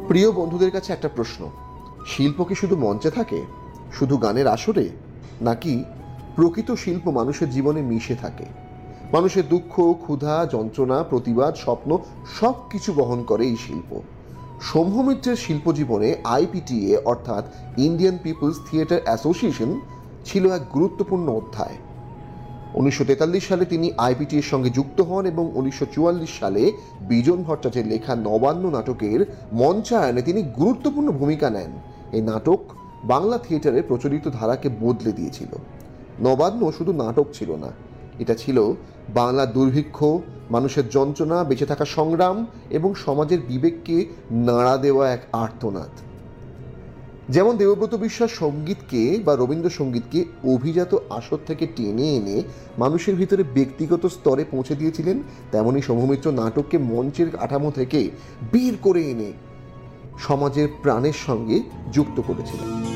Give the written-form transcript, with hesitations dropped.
প্রিয় বন্ধুদের কাছে একটা প্রশ্ন, শিল্প কি শুধু মঞ্চে থাকে, শুধু গানের আসরে, নাকি প্রকৃত শিল্প মানুষের জীবনে মিশে থাকে? মানুষের দুঃখ, ক্ষুধা, যন্ত্রণা, প্রতিবাদ, স্বপ্ন সব কিছু বহন করে এই শিল্প। সৌম্য মিত্রের শিল্পজীবনে আইপিটিএ অর্থাৎ ইন্ডিয়ান পিপলস থিয়েটার অ্যাসোসিয়েশন ছিল এক গুরুত্বপূর্ণ অধ্যায়। 1943 সালে তিনি আইপিটিএর সঙ্গে যুক্ত হন এবং 1944 সালে বিজন ভট্টাচার্যের লেখা নবান্ন নাটকের মঞ্চায়নে তিনি গুরুত্বপূর্ণ ভূমিকা নেন। এই নাটক বাংলা থিয়েটারের প্রচলিত ধারাকে বদলে দিয়েছিল। নবান্ন শুধু নাটক ছিল না, এটা ছিল বাংলার দুর্ভিক্ষ, মানুষের যন্ত্রণা, বেঁচে থাকা সংগ্রাম এবং সমাজের বিবেককে নাড়া দেওয়া এক আর্তনাদ। যেমন দেবব্রত বিশ্বাস সঙ্গীতকে বা রবীন্দ্রসঙ্গীতকে অভিজাত আসর থেকে টেনে এনে মানুষের ভিতরে ব্যক্তিগত স্তরে পৌঁছে দিয়েছিলেন, তেমনই সৌম্য মিত্র নাটককে মঞ্চের কাঠামো থেকে বের করে এনে সমাজের প্রাণের সঙ্গে যুক্ত করেছিলেন।